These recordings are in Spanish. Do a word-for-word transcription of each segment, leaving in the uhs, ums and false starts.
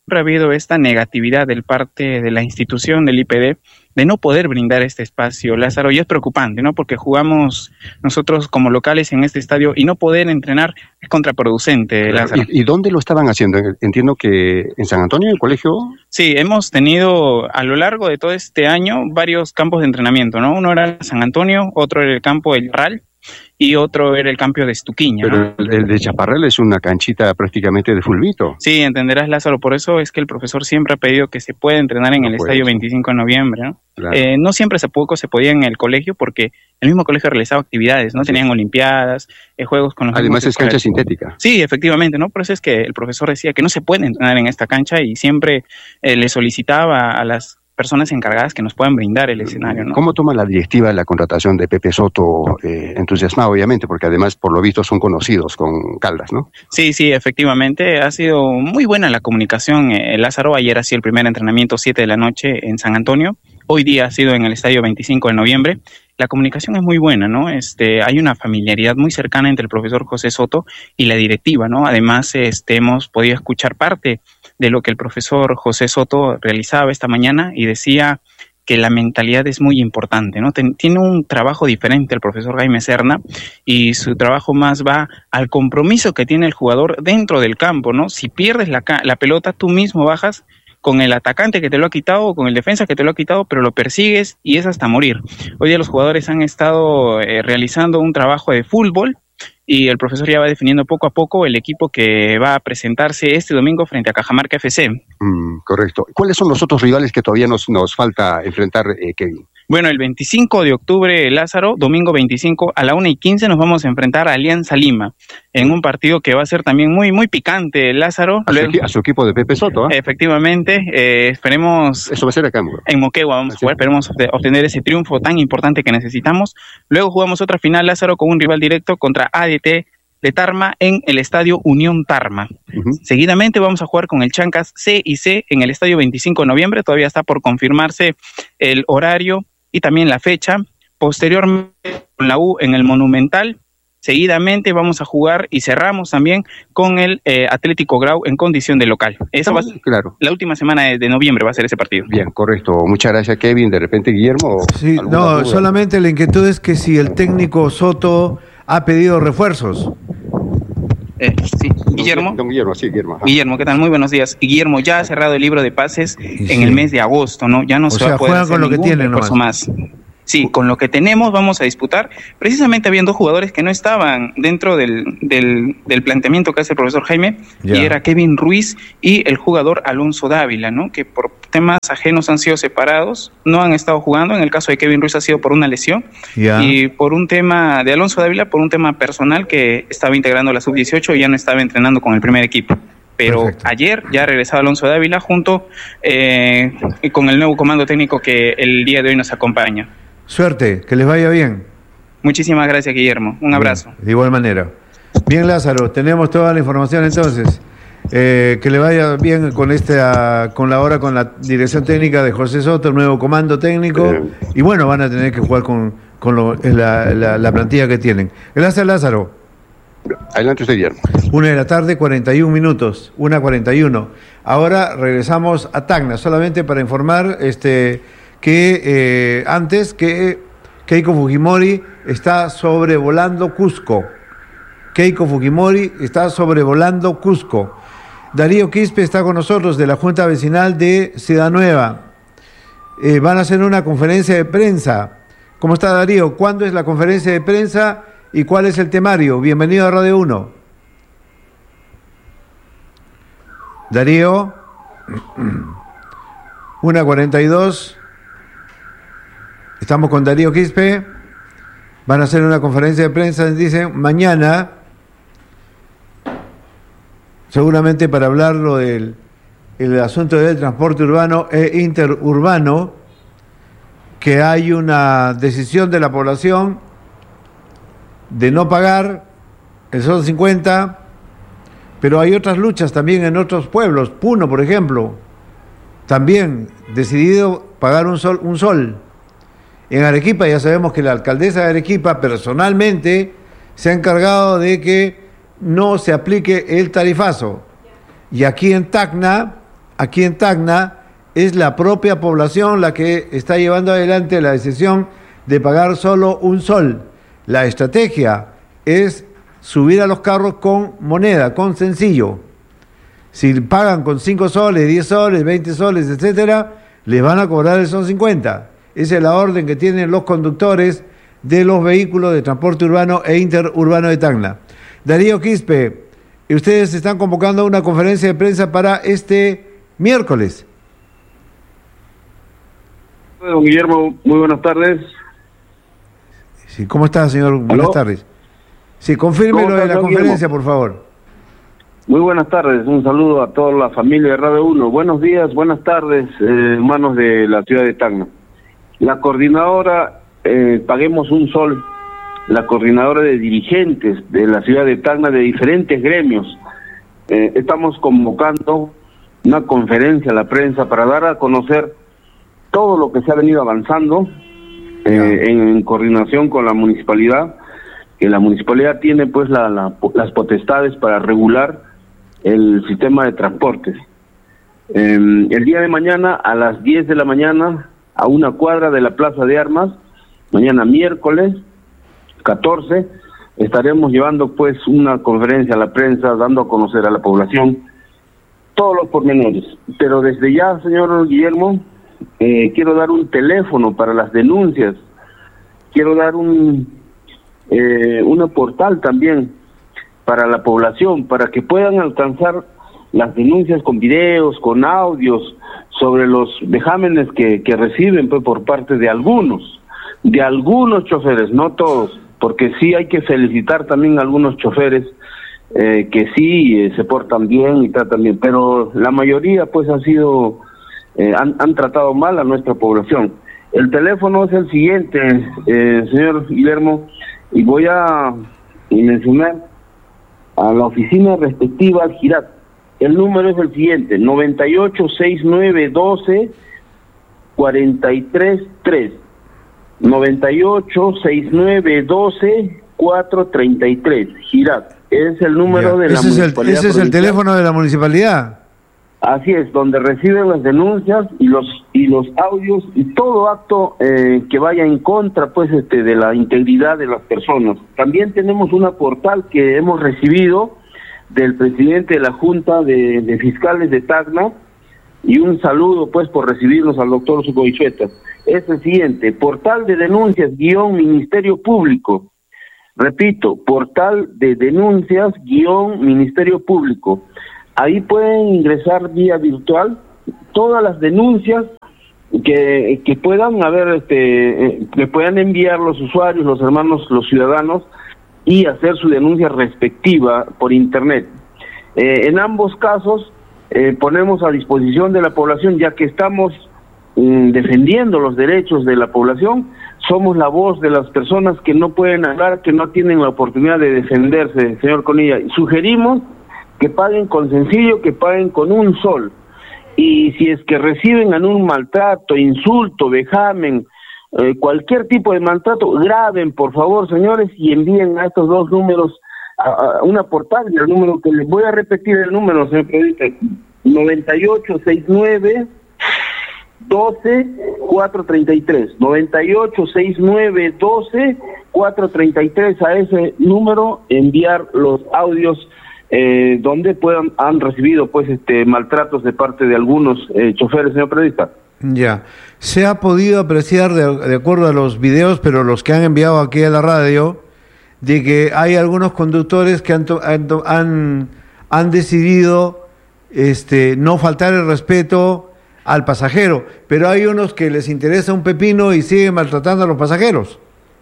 ha habido esta negatividad del parte de la institución del I P D de no poder brindar este espacio, Lázaro, y es preocupante, ¿no? Porque jugamos nosotros como locales en este estadio y no poder entrenar es contraproducente, Lázaro. ¿Y, ¿Y dónde lo estaban haciendo? Entiendo que en San Antonio, en el colegio. Sí, hemos tenido a lo largo de todo este año varios campos de entrenamiento, ¿no? Uno era San Antonio, otro era el campo del Ral y otro era el campo de Estuquiña, Pero ¿no? el, el de Chaparral es una canchita prácticamente de fulbito. Sí, entenderás, Lázaro, por eso es que el profesor siempre ha pedido que se pueda entrenar en No el puede estadio ser. veinticinco de noviembre, ¿no? Claro. Eh, no siempre se poco se podía en el colegio porque el mismo colegio realizaba actividades, ¿no? Sí. Tenían olimpiadas, eh, juegos con los Además mismos es cancha escolares. sintética. Sí, efectivamente, ¿no? Por eso es que el profesor decía que no se puede entrenar en esta cancha y siempre eh, le solicitaba a las personas encargadas que nos puedan brindar el escenario, ¿no? ¿Cómo toma la directiva la contratación de Pepe Soto? Eh, entusiasmado, obviamente, porque además, por lo visto, son conocidos con Caldas, ¿no? Sí, sí, efectivamente, ha sido muy buena la comunicación, eh, Lázaro. Ayer ha sido el primer entrenamiento, siete de la noche en San Antonio. Hoy día ha sido en el estadio veinticinco de noviembre. La comunicación es muy buena, ¿no? Este, hay una familiaridad muy cercana entre el profesor José Soto y la directiva, ¿no? Además, este, hemos podido escuchar parte de lo que el profesor José Soto realizaba esta mañana y decía que la mentalidad es muy importante, ¿no? Ten, tiene un trabajo diferente el profesor Jaime Serna y su trabajo más va al compromiso que tiene el jugador dentro del campo, ¿no? Si pierdes la, la pelota, tú mismo bajas con el atacante que te lo ha quitado o con el defensa que te lo ha quitado, pero lo persigues y es hasta morir. Hoy día los jugadores han estado eh, realizando un trabajo de fútbol y el profesor ya va definiendo poco a poco el equipo que va a presentarse este domingo frente a Cajamarca F C. Mm, correcto. ¿Cuáles son los otros rivales que todavía nos, nos falta enfrentar, eh, Kevin? Bueno, el veinticinco de octubre, Lázaro, domingo veinticinco a la una y quince nos vamos a enfrentar a Alianza Lima en un partido que va a ser también muy muy picante, Lázaro. A, Luego, su, a su equipo de Pepe Soto, ¿eh? Efectivamente, eh, esperemos... Eso va a ser acá en Moquegua. En Moquegua vamos a jugar, esperemos obtener ese triunfo tan importante que necesitamos. Luego jugamos otra final, Lázaro, con un rival directo contra A D T de Tarma en el estadio Unión Tarma. Uh-huh. Seguidamente vamos a jugar con el Chancas C y C en el estadio veinticinco de noviembre, todavía está por confirmarse el horario y también la fecha. Posteriormente con la U en el Monumental. Seguidamente vamos a jugar y cerramos también con el eh, Atlético Grau en condición de local. Eso va a ser, claro. La última semana de, de noviembre va a ser ese partido. Bien, correcto. Muchas gracias, Kevin. De repente, Guillermo. Sí, no, duda? Solamente la inquietud es que si el técnico Soto ha pedido refuerzos. Eh, sí, Guillermo. Don, don Guillermo, sí, Guillermo. Ajá. Guillermo, ¿qué tal? Muy buenos días. Y Guillermo ya ha cerrado el libro de pases sí. en el mes de agosto, ¿no? Ya no o se sea, va a poder juegan hacer con lo que tienen refuerzo más. Sí, con lo que tenemos vamos a disputar. Precisamente habían dos jugadores que no estaban dentro del, del, del planteamiento que hace el profesor Jaime, ya. y era Kevin Ruiz y el jugador Alonso Dávila, ¿no? Que por temas ajenos han sido separados, no han estado jugando. En el caso de Kevin Ruiz ha sido por una lesión, ya. y por un tema de Alonso Dávila, por un tema personal que estaba integrando la sub dieciocho y ya no estaba entrenando con el primer equipo. Pero Perfecto. Ayer ya ha regresado Alonso Dávila junto eh, con el nuevo comando técnico que el día de hoy nos acompaña. Suerte, que les vaya bien. Muchísimas gracias, Guillermo. Un abrazo. Bien, de igual manera. Bien, Lázaro, tenemos toda la información entonces. Eh, que le vaya bien con esta, con la hora con la dirección técnica de José Soto, el nuevo comando técnico. Bien. Y bueno, van a tener que jugar con, con lo, la, la, la plantilla que tienen. Gracias, Lázaro. Adelante usted, Guillermo. Una de la tarde, cuarenta y un minutos. Una cuarenta y uno. Ahora regresamos a Tacna, solamente para informar este. que eh, antes que Keiko Fujimori está sobrevolando Cusco. Keiko Fujimori está sobrevolando Cusco. Darío Quispe está con nosotros de la Junta Vecinal de Ciudad Nueva. Eh, van a hacer una conferencia de prensa. ¿Cómo está, Darío? ¿Cuándo es la conferencia de prensa y cuál es el temario? Bienvenido a Radio uno. Darío. una cuarenta y dos. Estamos con Darío Quispe. Van a hacer una conferencia de prensa, dicen, mañana, seguramente para hablar lo del el asunto del transporte urbano e interurbano, que hay una decisión de la población de no pagar el sol cincuenta, pero hay otras luchas también en otros pueblos. Puno, por ejemplo, también decidido pagar un sol, un sol. En Arequipa ya sabemos que la alcaldesa de Arequipa personalmente se ha encargado de que no se aplique el tarifazo. Y aquí en Tacna aquí en Tacna, es la propia población la que está llevando adelante la decisión de pagar solo un sol. La estrategia es subir a los carros con moneda, con sencillo. Si pagan con cinco soles, diez soles, veinte soles, etcétera, les van a cobrar el sol cincuenta. Esa es la orden que tienen los conductores de los vehículos de transporte urbano e interurbano de Tacna. Darío Quispe, ustedes están convocando a una conferencia de prensa para este miércoles. Don Guillermo, muy buenas tardes. Sí, ¿cómo está, señor? ¿Aló? Buenas tardes. Sí, confirme lo de la conferencia, Guillermo? por favor. Muy buenas tardes, un saludo a toda la familia de Radio uno. Buenos días, buenas tardes, eh, hermanos de la ciudad de Tacna. La coordinadora eh, Paguemos un Sol, la coordinadora de dirigentes de la ciudad de Tacna de diferentes gremios, eh, estamos convocando una conferencia a la prensa para dar a conocer todo lo que se ha venido avanzando eh, en, en coordinación con la municipalidad, que la municipalidad tiene pues la, la, las potestades para regular el sistema de transportes. Eh, el día de mañana a las diez de la mañana, a una cuadra de la Plaza de Armas, mañana miércoles catorce, estaremos llevando pues una conferencia a la prensa, dando a conocer a la población todos los pormenores. Pero desde ya, señor Guillermo, eh, quiero dar un teléfono para las denuncias, quiero dar un eh, una portal también para la población, para que puedan alcanzar las denuncias con videos, con audios, sobre los vejámenes que, que reciben pues, por parte de algunos, de algunos choferes, no todos, porque sí hay que felicitar también a algunos choferes eh, que sí eh, se portan bien y tratan bien, pero la mayoría pues ha sido, eh, han, han tratado mal a nuestra población. El teléfono es el siguiente, eh, señor Guillermo, y voy a mencionar a la oficina respectiva al Girat. El número es el siguiente: noventa y ocho, sesenta y nueve, doce, cuarenta y tres, tres. noventa y ocho, sesenta y nueve, doce, cuatro treinta y tres. Girat. Es el número ya. de la ¿Ese municipalidad. Es el, ¿Ese es el teléfono de la municipalidad? Así es, donde reciben las denuncias y los y los audios y todo acto eh, que vaya en contra pues este de la integridad de las personas. También tenemos una portal que hemos recibido del presidente de la Junta de, de Fiscales de Tacna, y un saludo pues por recibirnos al doctor Sucoichueta. Es el siguiente: portal de denuncias guión Ministerio Público. Repito, portal de denuncias guión Ministerio Público. Ahí pueden ingresar vía virtual todas las denuncias que, que puedan haber, este, eh, que puedan enviar los usuarios, los hermanos, los ciudadanos, y hacer su denuncia respectiva por internet. Eh, en ambos casos eh, ponemos a disposición de la población, ya que estamos mm, defendiendo los derechos de la población. Somos la voz de las personas que no pueden hablar, que no tienen la oportunidad de defenderse, señor Conilla. Sugerimos que paguen con sencillo, que paguen con un sol. Y si es que reciben algún maltrato, insulto, vejamen, eh, cualquier tipo de maltrato, graben, por favor, señores, y envíen a estos dos números a, a una portal. El número que les voy a repetir, el número, señor periodista: noventa y ocho, sesenta y nueve, doce, cuatro treinta y tres. noventa y ocho, sesenta y nueve, doce, cuatro treinta y tres. A ese número enviar los audios Eh, donde puedan han recibido pues este maltratos de parte de algunos eh, choferes, señor periodista. Ya, se ha podido apreciar de, de acuerdo a los videos, pero los que han enviado aquí a la radio, de que hay algunos conductores que han han, han, han decidido este no faltar el respeto al pasajero, pero hay unos que les interesa un pepino y siguen maltratando a los pasajeros.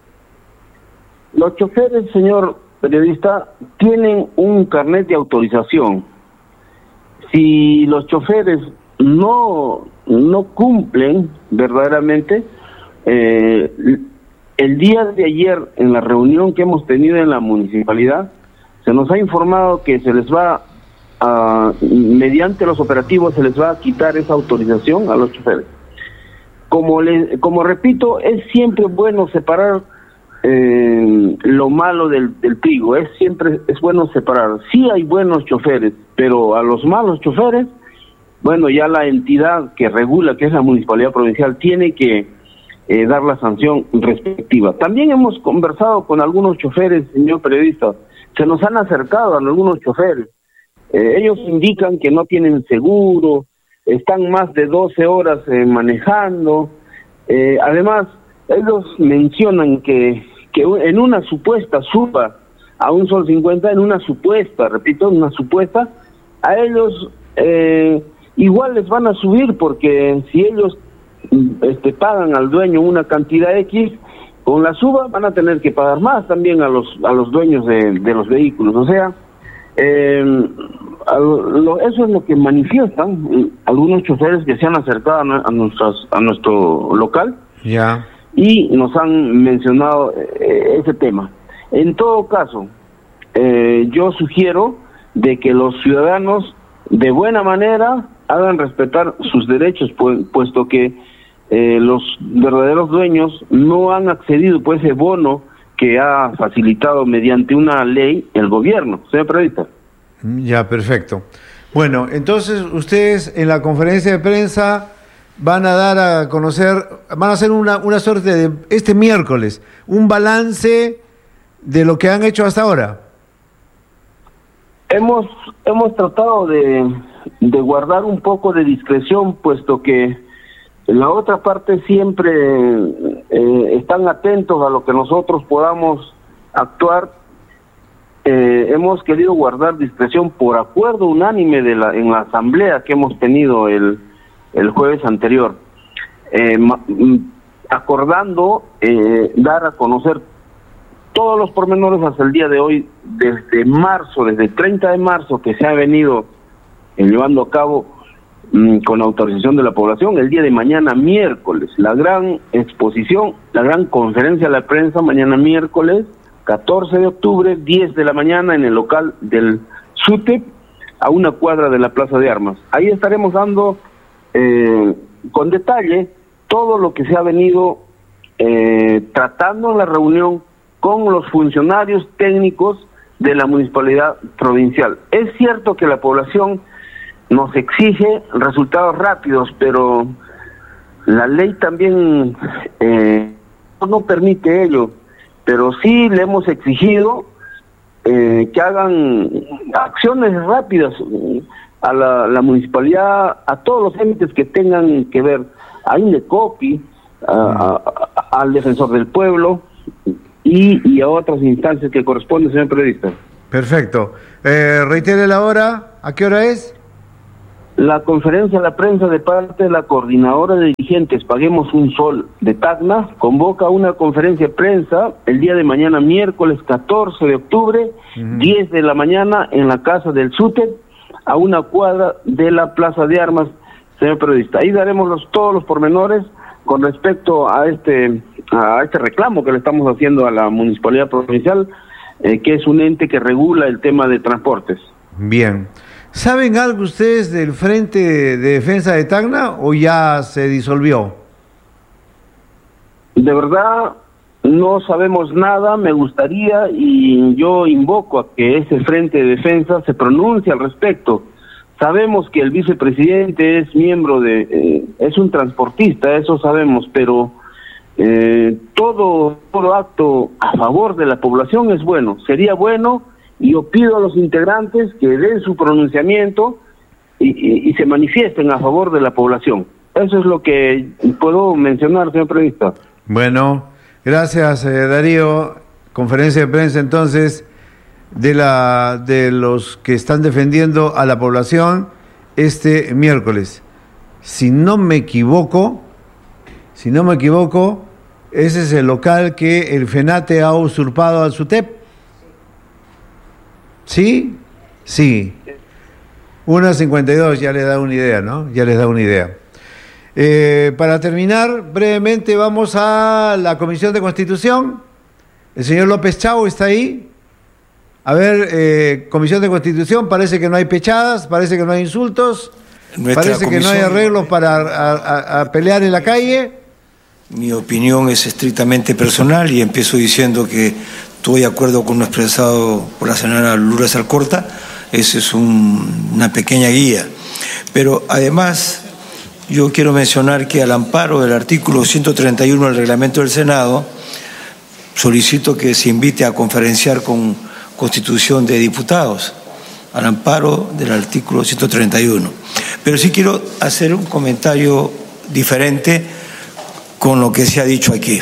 Los choferes, señor periodista, tienen un carnet de autorización. Si los choferes no no cumplen verdaderamente, eh, el día de ayer en la reunión que hemos tenido en la municipalidad se nos ha informado que se les va a, mediante los operativos se les va a quitar esa autorización a los choferes. Como le, como repito, es siempre bueno separar Eh, lo malo del, del trigo. Es siempre es bueno separar. Sí hay buenos choferes, pero a los malos choferes bueno, ya la entidad que regula, que es la Municipalidad Provincial, tiene que eh, dar la sanción respectiva. También hemos conversado con algunos choferes, señor periodista, se nos han acercado a algunos choferes. Eh, ellos indican que no tienen seguro, están más de doce horas eh, manejando. Eh, además, ellos mencionan que, que en una supuesta suba a un sol cincuenta, en una supuesta, repito, en una supuesta, a ellos eh, igual les van a subir, porque si ellos este, pagan al dueño una cantidad X, con la suba van a tener que pagar más también a los a los dueños de, de los vehículos. O sea, eh, a lo, eso es lo que manifiestan algunos choferes que se han acercado a, a, nuestras, a nuestro local. Ya. Yeah. Y nos han mencionado eh, ese tema. En todo caso, eh, yo sugiero de que los ciudadanos de buena manera hagan respetar sus derechos, pues, puesto que eh, los verdaderos dueños no han accedido por ese bono que ha facilitado mediante una ley el gobierno. Señor periodista. Ya, perfecto. Bueno, entonces ustedes en la conferencia de prensa van a dar a conocer, van a hacer una, una suerte de, este miércoles, un balance de lo que han hecho hasta ahora. Hemos hemos tratado de, de guardar un poco de discreción, puesto que la otra parte siempre eh, están atentos a lo que nosotros podamos actuar. Eh, hemos querido guardar discreción por acuerdo unánime de la en la asamblea que hemos tenido el el jueves anterior, eh, acordando eh, dar a conocer todos los pormenores hasta el día de hoy, desde marzo, desde el treinta de marzo, que se ha venido eh, llevando a cabo mmm, con autorización de la población. El día de mañana, miércoles, la gran exposición, la gran conferencia de la prensa, mañana miércoles, catorce de octubre, diez de la mañana, en el local del SUTEP, a una cuadra de la Plaza de Armas. Ahí estaremos dando Eh, con detalle todo lo que se ha venido eh, tratando en la reunión con los funcionarios técnicos de la Municipalidad Provincial. Es cierto que la población nos exige resultados rápidos, pero la ley también eh, no permite ello, pero sí le hemos exigido eh, que hagan acciones rápidas a la, la municipalidad, a todos los entes que tengan que ver, a INDECOPI, a, a, a, al defensor del pueblo y, y a otras instancias que corresponden, señor periodista. Perfecto. Eh, reitere la hora, ¿a qué hora es? La conferencia de la prensa de parte de la coordinadora de dirigentes Paguemos un Sol de Tacna convoca una conferencia de prensa el día de mañana, miércoles catorce de octubre, uh-huh. diez de la mañana, en la casa del SUTEP, a una cuadra de la Plaza de Armas, señor periodista. Ahí daremos los, todos los pormenores con respecto a este a este reclamo que le estamos haciendo a la Municipalidad Provincial, eh, que es un ente que regula el tema de transportes. Bien. ¿Saben algo ustedes del Frente de Defensa de Tacna o ya se disolvió? De verdad, no sabemos nada. Me gustaría, y yo invoco a que ese Frente de Defensa se pronuncie al respecto. Sabemos que el vicepresidente es miembro de, eh, es un transportista, eso sabemos, pero eh, todo, todo acto a favor de la población es bueno, sería bueno, y yo pido a los integrantes que den su pronunciamiento y, y, y se manifiesten a favor de la población. Eso es lo que puedo mencionar, señor periodista. Bueno, gracias, eh, Darío. Conferencia de prensa entonces de la de los que están defendiendo a la población este miércoles. Si no me equivoco, si no me equivoco, ese es el local que el FENATE ha usurpado al SUTEP. ¿Sí? Sí. una cincuenta y dos ya les da una idea, ¿no? Ya les da una idea. Eh, para terminar, brevemente vamos a la Comisión de Constitución. El señor López Chau está ahí. A ver, eh, Comisión de Constitución, parece que no hay pechadas, parece que no hay insultos, Nuestra parece que no hay arreglos para a, a, a pelear en la calle. Mi opinión es estrictamente personal y empiezo diciendo que estoy de acuerdo con lo expresado por la señora Lourdes Alcorta. Esa es un, una pequeña guía. Pero además, yo quiero mencionar que al amparo del artículo ciento treinta y uno del reglamento del Senado, solicito que se invite a conferenciar con Constitución de Diputados, al amparo del artículo ciento treinta y uno. Pero sí quiero hacer un comentario diferente con lo que se ha dicho aquí.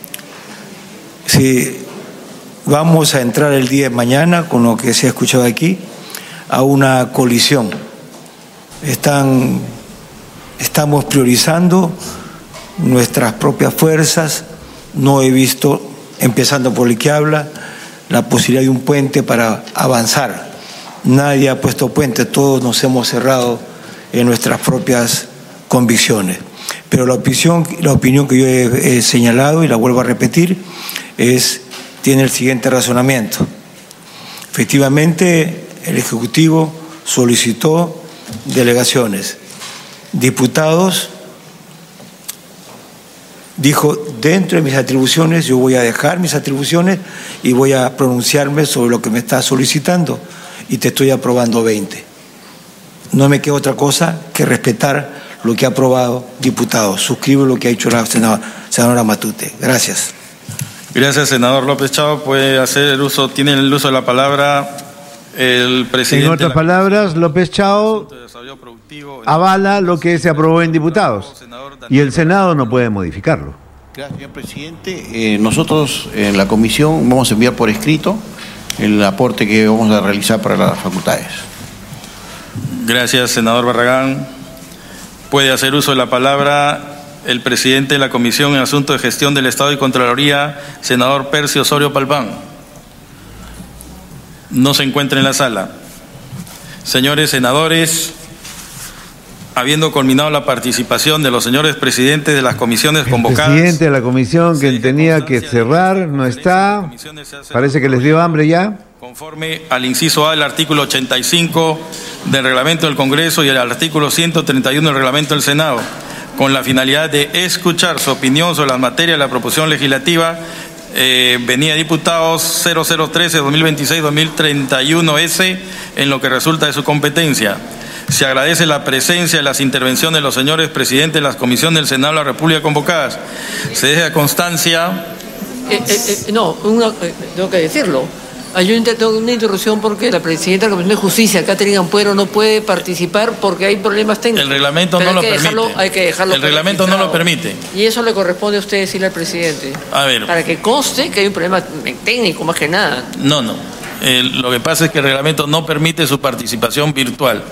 Si vamos a entrar el día de mañana, con lo que se ha escuchado aquí, a una colisión. Están, estamos priorizando nuestras propias fuerzas. No he visto, empezando por el que habla, la posibilidad de un puente para avanzar. Nadie ha puesto puente, todos nos hemos cerrado en nuestras propias convicciones. Pero la opinión, la opinión que yo he, he señalado, y la vuelvo a repetir, es, tiene el siguiente razonamiento. Efectivamente, el Ejecutivo solicitó delegaciones. Diputados dijo, dentro de mis atribuciones, yo voy a dejar mis atribuciones y voy a pronunciarme sobre lo que me está solicitando, y te estoy aprobando veinte. No me queda otra cosa que respetar lo que ha aprobado diputados. Suscribo lo que ha dicho la senadora, senadora Matute. Gracias. Gracias, senador López Chao. Puede hacer uso, tiene el uso de la palabra el presidente. En otras palabras, López Chao avala lo que se aprobó en diputados y el Senado no puede modificarlo. Gracias, señor presidente. Eh, nosotros en la comisión vamos a enviar por escrito el aporte que vamos a realizar para las facultades. Gracias, senador Barragán. Puede hacer uso de la palabra el presidente de la Comisión en Asuntos de Gestión del Estado y Contraloría, senador Percio Osorio Palpán. No se encuentra en la sala. Señores senadores, habiendo culminado la participación de los señores presidentes de las comisiones convocadas. El presidente de la comisión que tenía que cerrar no está. Parece que les dio hambre ya. Conforme al inciso A del artículo ochenta y cinco del reglamento del Congreso y al artículo ciento treinta y uno del reglamento del Senado, con la finalidad de escuchar su opinión sobre las materias de la proposición legislativa, eh, venía diputados cero cero trece dos mil veintiséis dos mil treinta y uno S, en lo que resulta de su competencia. Se agradece la presencia de las intervenciones de los señores presidentes de las comisiones del Senado de la República convocadas. Se deja constancia. Eh, eh, eh, no, una, eh, tengo que decirlo. Hay una interrupción porque la presidenta de la Comisión de Justicia, Catherine Ampuero, no puede participar porque hay problemas técnicos. El reglamento no lo permite. Dejarlo, hay que dejarlo. El reglamento no lo permite. Y eso le corresponde a usted decirle al presidente. A ver. Para que conste que hay un problema técnico, más que nada. No, no. Eh, lo que pasa es que el reglamento no permite su participación virtual.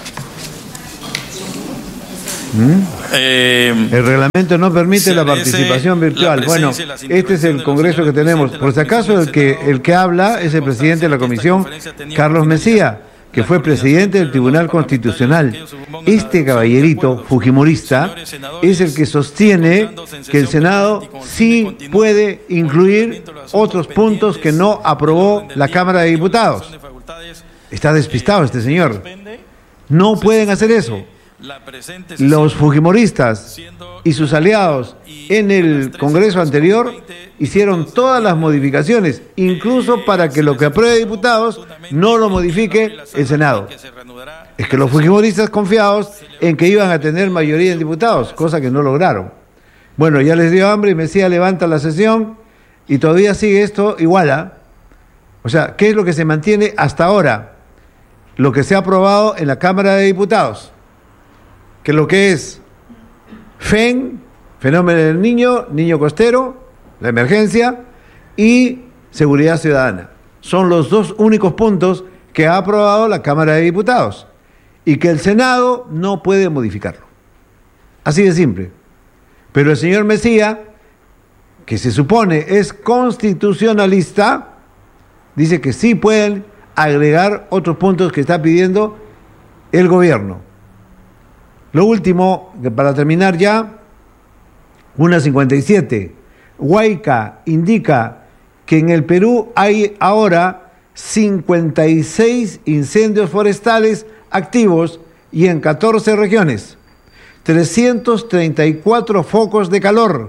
¿Mm? Eh, el reglamento no permite la participación virtual. La bueno, este es el Congreso que tenemos. Por si acaso, el que, el que habla es el presidente de la Comisión, Carlos Messía, que fue presidente del Tribunal Constitucional. Este caballerito fujimorista es el que sostiene que el Senado sí puede incluir otros puntos que no aprobó la Cámara de Diputados. Está despistado este señor. No pueden hacer eso. Los fujimoristas y sus aliados en el Congreso anterior hicieron todas las modificaciones, incluso para que lo que apruebe diputados no lo modifique el Senado. Es que los fujimoristas confiados en que iban a tener mayoría en diputados, cosa que no lograron. Bueno, ya les dio hambre y Messía levanta la sesión y todavía sigue esto igual, ¿eh? O sea, ¿qué es lo que se mantiene hasta ahora? Lo que se ha aprobado en la Cámara de Diputados, que lo que es F E N, fenómeno del niño, niño costero, la emergencia, y seguridad ciudadana. Son los dos únicos puntos que ha aprobado la Cámara de Diputados y que el Senado no puede modificarlo. Así de simple. Pero el señor Messía, que se supone es constitucionalista, dice que sí pueden agregar otros puntos que está pidiendo el gobierno. Lo último, para terminar ya, una cincuenta y siete. Huayca indica que en el Perú hay ahora cincuenta y seis incendios forestales activos y en catorce regiones, trescientos treinta y cuatro focos de calor.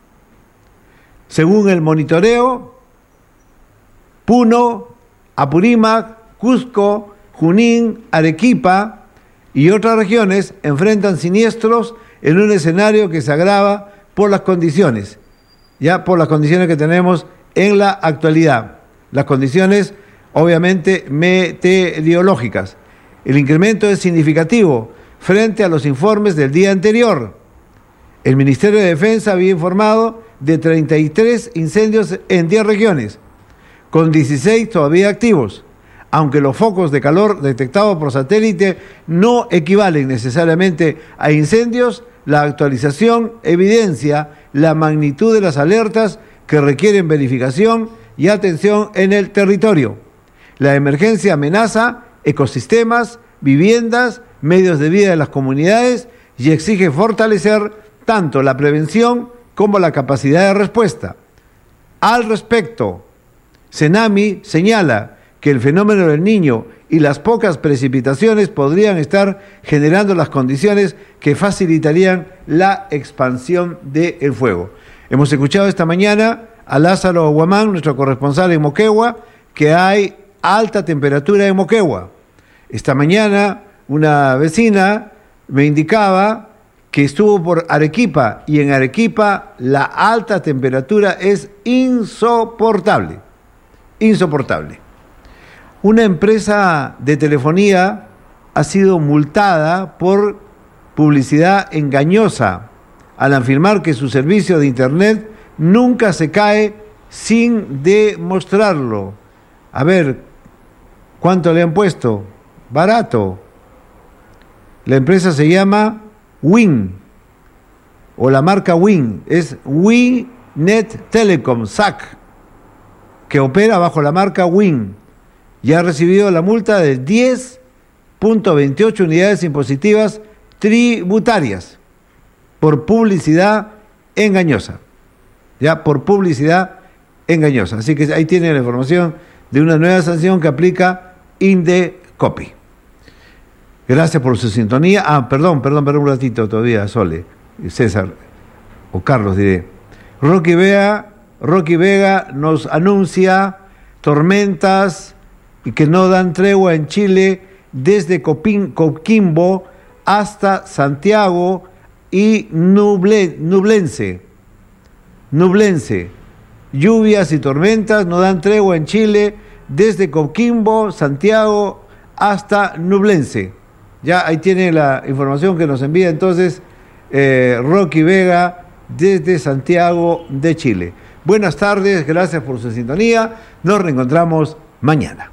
Según el monitoreo, Puno, Apurímac, Cusco, Junín, Arequipa, y otras regiones enfrentan siniestros en un escenario que se agrava por las condiciones, ya por las condiciones que tenemos en la actualidad, las condiciones obviamente meteorológicas. El incremento es significativo frente a los informes del día anterior. El Ministerio de Defensa había informado de treinta y tres incendios en diez regiones, con dieciséis todavía activos, aunque los focos de calor detectados por satélite no equivalen necesariamente a incendios. La actualización evidencia la magnitud de las alertas que requieren verificación y atención en el territorio. La emergencia amenaza ecosistemas, viviendas, medios de vida de las comunidades y exige fortalecer tanto la prevención como la capacidad de respuesta. Al respecto, Cenami señala que el fenómeno del Niño y las pocas precipitaciones podrían estar generando las condiciones que facilitarían la expansión del fuego. Hemos escuchado esta mañana a Lázaro Guamán, nuestro corresponsal en Moquegua, que hay alta temperatura en Moquegua. Esta mañana una vecina me indicaba que estuvo por Arequipa y en Arequipa la alta temperatura es insoportable, insoportable. Una empresa de telefonía ha sido multada por publicidad engañosa al afirmar que su servicio de internet nunca se cae sin demostrarlo. A ver, ¿cuánto le han puesto? Barato. La empresa se llama Win, o la marca Win, es WinNet Telecom, S A C, que opera bajo la marca Win, y ha recibido la multa de diez punto veintiocho unidades impositivas tributarias por publicidad engañosa, ya por publicidad engañosa. Así que ahí tiene la información de una nueva sanción que aplica Indecopi. Gracias por su sintonía. Ah, perdón, perdón, perdón un ratito todavía, Sole, César, o Carlos diré. Rocky Vega, Rocky Vega nos anuncia tormentas y que no dan tregua en Chile desde Copín, Coquimbo hasta Santiago y Nuble, Nublense. Nublense. Lluvias y tormentas no dan tregua en Chile desde Coquimbo, Santiago hasta Nublense. Ya ahí tiene la información que nos envía entonces eh, Rocky Vega desde Santiago de Chile. Buenas tardes, gracias por su sintonía. Nos reencontramos mañana.